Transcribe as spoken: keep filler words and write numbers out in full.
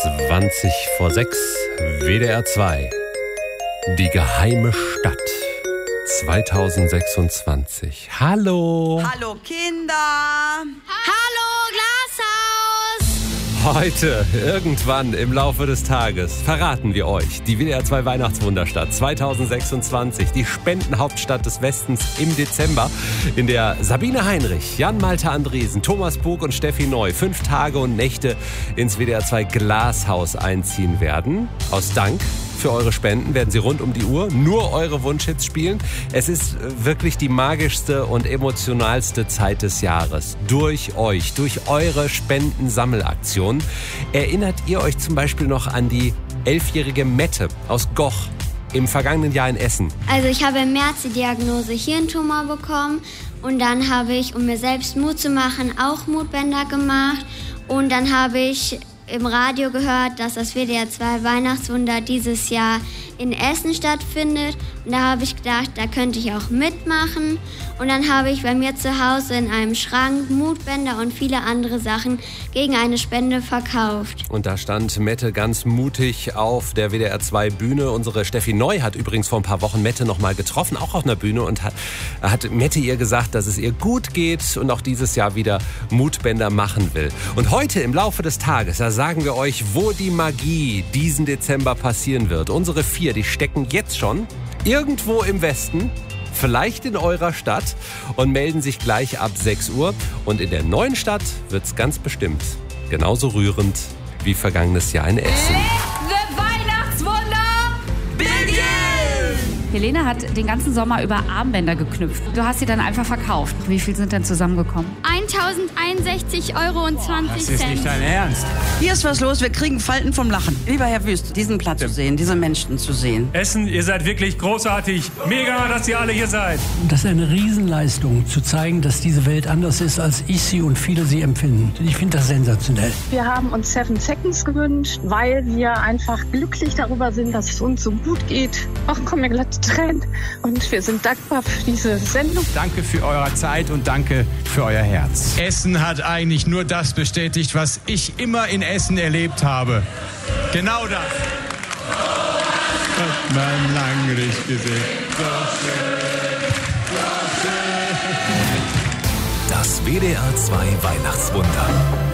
zwanzig vor sechs, W D R zwei. Die geheime Stadt zweitausendsechsundzwanzig. Hallo. Hallo Kinder. Hallo Glashaus. Heute, irgendwann im Laufe des Tages, verraten wir euch die W D R zwei Weihnachtswunderstadt zweitausendsechsundzwanzig, die Spendenhauptstadt des Westens im Dezember, in der Sabine Heinrich, Jan-Malte Andresen, Thomas Bug und Steffi Neu fünf Tage und Nächte ins W D R zwei Glashaus einziehen werden. Aus Dank für eure Spenden werden sie rund um die Uhr nur eure Wunschhits spielen. Es ist wirklich die magischste und emotionalste Zeit des Jahres. Durch euch, durch eure Spendensammelaktion. Erinnert ihr euch zum Beispiel noch an die elfjährige Mette aus Goch im vergangenen Jahr in Essen? Also ich habe im März die Diagnose Hirntumor bekommen und dann habe ich, um mir selbst Mut zu machen, auch Mutbänder gemacht und dann habe ich im Radio gehört, dass das W D R zwei Weihnachtswunder dieses Jahr in Essen stattfindet. Und da habe ich gedacht, da könnte ich auch mitmachen. Und dann habe ich bei mir zu Hause in einem Schrank Mutbänder und viele andere Sachen gegen eine Spende verkauft. Und da stand Mette ganz mutig auf der W D R zwei Bühne. Unsere Steffi Neu hat übrigens vor ein paar Wochen Mette noch mal getroffen, auch auf einer Bühne. Und hat, hat Mette ihr gesagt, dass es ihr gut geht und auch dieses Jahr wieder Mutbänder machen will. Und heute im Laufe des Tages, da sagen wir euch, wo die Magie diesen Dezember passieren wird. Unsere vier, die stecken jetzt schon irgendwo im Westen, vielleicht in eurer Stadt, und melden sich gleich ab sechs Uhr. Und in der neuen Stadt wird's ganz bestimmt genauso rührend wie vergangenes Jahr in Essen. The Weihnachtswunder begin! Helene hat den ganzen Sommer über Armbänder geknüpft. Du hast sie dann einfach verkauft. Wie viel sind denn zusammengekommen? eintausendeinundsechzig Euro und zwanzig Das ist Cent. nicht dein Ernst. Hier ist was los, wir kriegen Falten vom Lachen. Lieber Herr Wüst, diesen Platz zu sehen, diese Menschen zu sehen. Essen, ihr seid wirklich großartig. Mega, dass ihr alle hier seid. Das ist eine Riesenleistung, zu zeigen, dass diese Welt anders ist, als ich sie und viele sie empfinden. Ich finde das sensationell. Wir haben uns Seven Seconds gewünscht, weil wir einfach glücklich darüber sind, dass es uns so gut geht. Ach komm, mir glatt Tränen. Und wir sind dankbar für diese Sendung. Danke für eure Zeit und danke für euer Herz. Essen hat eigentlich nur das bestätigt, was ich immer in Essen erlebt habe. Genau das. Hat man lange nicht gesehen. Das W D R zwei Weihnachtswunder.